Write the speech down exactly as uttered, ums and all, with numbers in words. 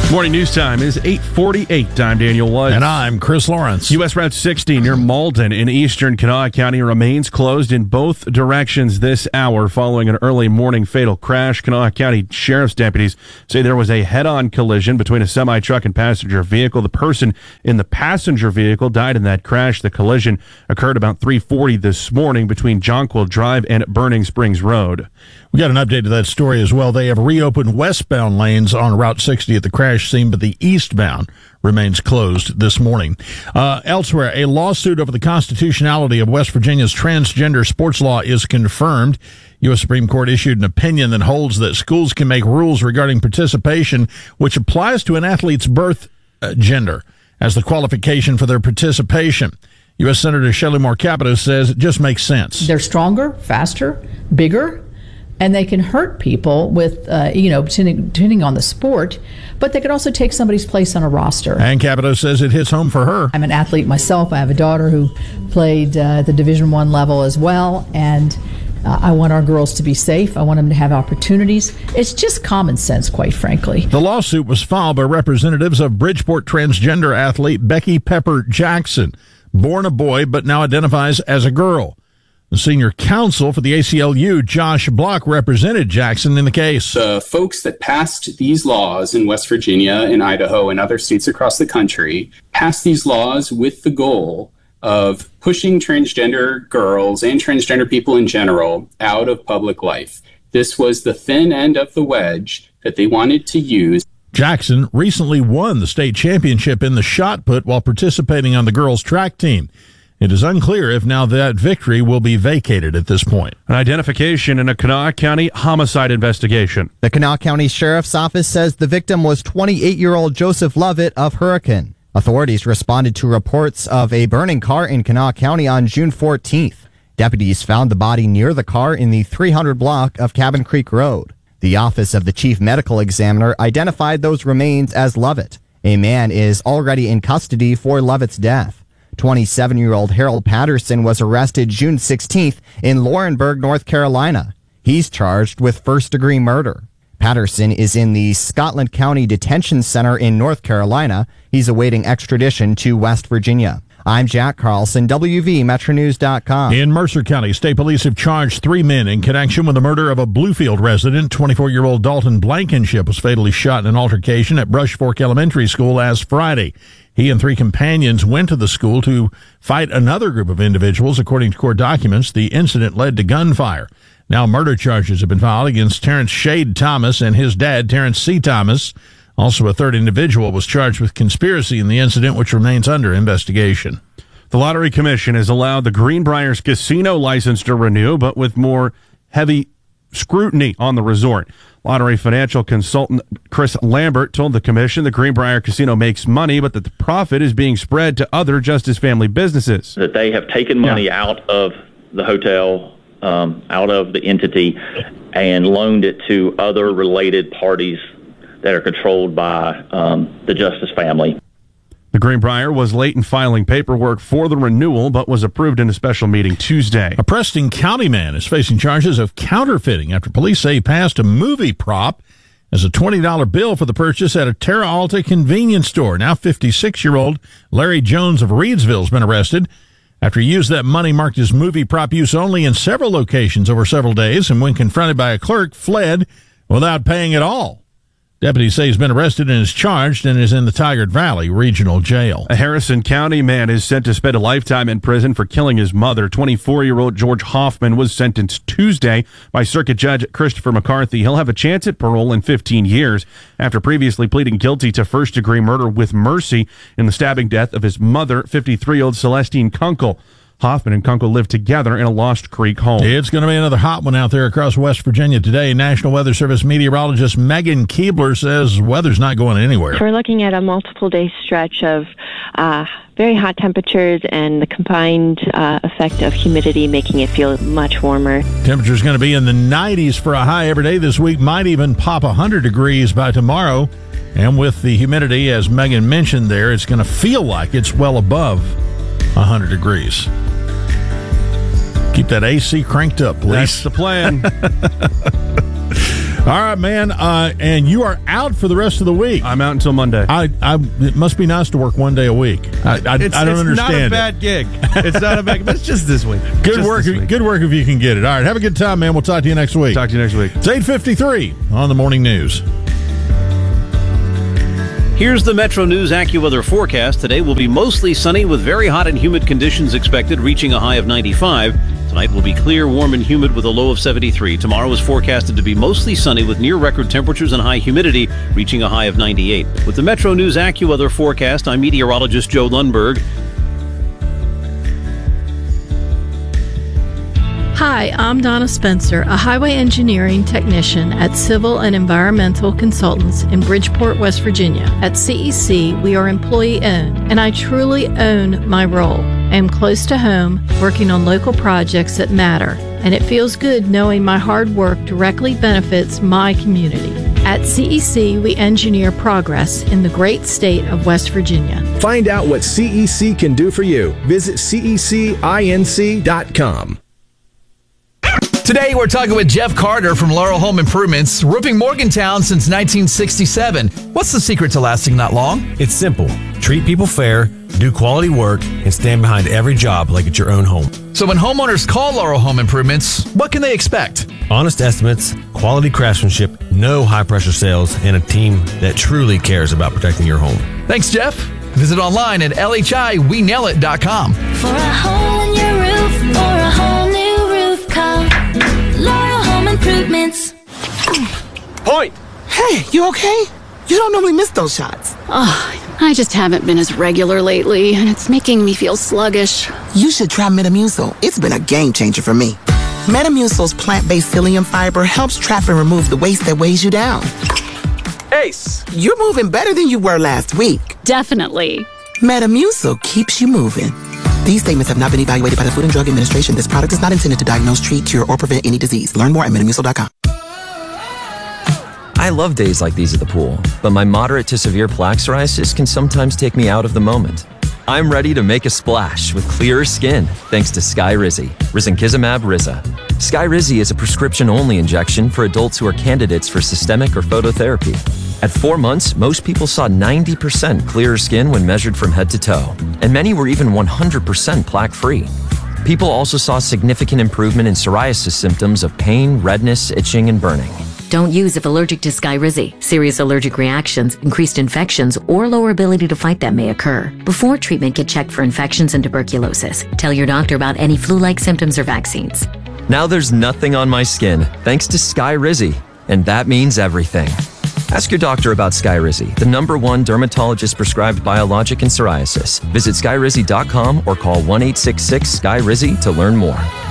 Morning news time is eight forty-eight. I'm Daniel Woods. And I'm Chris Lawrence. U S Route sixty near Malden in eastern Kanawha County remains closed in both directions this hour following an early morning fatal crash. Kanawha County Sheriff's deputies say there was a head-on collision between a semi-truck and passenger vehicle. The person in the passenger vehicle died in that crash. The collision occurred about three forty this morning between Jonquil Drive and Burning Springs Road. We got an update to that story as well. They have reopened westbound lanes on Route sixty at the crash scene, but the eastbound remains closed this morning. Uh, elsewhere, a lawsuit over the constitutionality of West Virginia's transgender sports law is confirmed. U S Supreme Court issued an opinion that holds that schools can make rules regarding participation, which applies to an athlete's birth uh, gender as the qualification for their participation. U S Senator Shelley Moore Capito says it just makes sense. They're stronger, faster, bigger, and they can hurt people with, uh, you know, depending, depending on the sport, but they could also take somebody's place on a roster. And Capito says it hits home for her. I'm an athlete myself. I have a daughter who played uh, at the Division One level as well, and uh, I want our girls to be safe. I want them to have opportunities. It's just common sense, quite frankly. The lawsuit was filed by representatives of Bridgeport transgender athlete Becky Pepper Jackson, born a boy but now identifies as a girl. The senior counsel for the A C L U, Josh Block, represented Jackson in the case. The folks that passed these laws in West Virginia and Idaho and other states across the country passed these laws with the goal of pushing transgender girls and transgender people in general out of public life. This was the thin end of the wedge that they wanted to use. Jackson recently won the state championship in the shot put while participating on the girls' track team. It is unclear if now that victory will be vacated at this point. An identification in a Kanawha County homicide investigation. The Kanawha County Sheriff's Office says the victim was twenty-eight-year-old Joseph Lovett of Hurricane. Authorities responded to reports of a burning car in Kanawha County on June fourteenth. Deputies found the body near the car in the three hundred block of Cabin Creek Road. The Office of the Chief Medical Examiner identified those remains as Lovett. A man is already in custody for Lovett's death. twenty-seven-year-old Harold Patterson was arrested June sixteenth in Laurinburg, North Carolina. He's charged with first-degree murder. Patterson is in the Scotland County Detention Center in North Carolina. He's awaiting extradition to West Virginia. I'm Jack Carlson, W V Metro News dot com. In Mercer County, state police have charged three men in connection with the murder of a Bluefield resident. twenty-four-year-old Dalton Blankenship was fatally shot in an altercation at Brush Fork Elementary School last Friday. He and three companions went to the school to fight another group of individuals. According to court documents, the incident led to gunfire. Now murder charges have been filed against Terrence Shade Thomas and his dad, Terrence C. Thomas. Also, a third individual was charged with conspiracy in the incident, which remains under investigation. The Lottery Commission has allowed the Greenbriers casino license to renew, but with more heavy scrutiny on the resort. Lottery financial consultant Chris Lambert told the commission the Greenbrier Casino makes money, but that the profit is being spread to other Justice family businesses. That they have taken money yeah. out of the hotel, um, out of the entity, and loaned it to other related parties that are controlled by um, the Justice family. The Greenbrier was late in filing paperwork for the renewal, but was approved in a special meeting Tuesday. A Preston County man is facing charges of counterfeiting after police say he passed a movie prop as a twenty dollar bill for the purchase at a Terra Alta convenience store. Now fifty-six-year-old Larry Jones of Reedsville has been arrested after he used that money marked as movie prop use only in several locations over several days, and when confronted by a clerk, fled without paying at all. Deputies say he's been arrested and is charged and is in the Tigard Valley Regional Jail. A Harrison County man is set to spend a lifetime in prison for killing his mother. twenty-four-year-old George Hoffman was sentenced Tuesday by Circuit Judge Christopher McCarthy. He'll have a chance at parole in fifteen years after previously pleading guilty to first-degree murder with mercy in the stabbing death of his mother, fifty-three-year-old Celestine Kunkel. Hoffman and Kunkel live together in a Lost Creek home. It's going to be another hot one out there across West Virginia today. National Weather Service meteorologist Megan Keebler says weather's not going anywhere. We're looking at a multiple-day stretch of uh, very hot temperatures and the combined uh, effect of humidity making it feel much warmer. Temperature's going to be in the nineties for a high every day this week. Might even pop one hundred degrees by tomorrow. And with the humidity, as Megan mentioned there, it's going to feel like it's well above one hundred degrees. Keep that A C cranked up, please. That's the plan. All right, man. Uh, and you are out for the rest of the week. I'm out until Monday. I, I it must be nice to work one day a week. I, I, it's, I don't it's understand. It's not a bad it. gig. It's not a bad. But it's just this week. Good just work. Good work if you can get it. All right. Have a good time, man. We'll talk to you next week. Talk to you next week. It's eight fifty-three on the morning news. Here's the Metro News AccuWeather forecast. Today will be mostly sunny with very hot and humid conditions expected, reaching a high of ninety-five. Tonight will be clear, warm, and humid with a low of seventy-three. Tomorrow is forecasted to be mostly sunny with near record temperatures and high humidity, reaching a high of ninety-eight. With the Metro News AccuWeather forecast, I'm meteorologist Joe Lundberg. Hi, I'm Donna Spencer, a highway engineering technician at Civil and Environmental Consultants in Bridgeport, West Virginia. At C E C, we are employee-owned, and I truly own my role. I am close to home, working on local projects that matter, and it feels good knowing my hard work directly benefits my community. At C E C, we engineer progress in the great state of West Virginia. Find out what C E C can do for you. Visit C E C inc dot com. Today, we're talking with Jeff Carter from Laurel Home Improvements, roofing Morgantown since nineteen sixty-seven. What's the secret to lasting that long? It's simple. Treat people fair, do quality work, and stand behind every job like it's your own home. So when homeowners call Laurel Home Improvements, what can they expect? Honest estimates, quality craftsmanship, no high-pressure sales, and a team that truly cares about protecting your home. Thanks, Jeff. Visit online at L H I we nail it dot com. For a hole in your roof or a whole new roof, call Laurel Home Improvements. Point! Hey, you okay? You don't normally miss those shots. Oh, I just haven't been as regular lately, and it's making me feel sluggish. You should try Metamucil. It's been a game changer for me. Metamucil's plant-based psyllium fiber helps trap and remove the waste that weighs you down. Ace, you're moving better than you were last week. Definitely. Metamucil keeps you moving. These statements have not been evaluated by the Food and Drug Administration. This product is not intended to diagnose, treat, cure, or prevent any disease. Learn more at metamucil dot com. I love days like these at the pool, but my moderate to severe plaque psoriasis can sometimes take me out of the moment. I'm ready to make a splash with clearer skin thanks to Skyrizi, risankizumab Riza. Skyrizi is a prescription-only injection for adults who are candidates for systemic or phototherapy. At four months, most people saw ninety percent clearer skin when measured from head to toe, and many were even one hundred percent plaque-free. People also saw significant improvement in psoriasis symptoms of pain, redness, itching, and burning. Don't use if allergic to Skyrizi. Serious allergic reactions, increased infections, or lower ability to fight them may occur. Before treatment, get checked for infections and tuberculosis. Tell your doctor about any flu-like symptoms or vaccines. Now there's nothing on my skin thanks to Skyrizi, and that means everything. Ask your doctor about Skyrizi, the number one dermatologist-prescribed biologic in psoriasis. Visit skyrizi dot com or call one eight six six, S K Y R I Z I to learn more.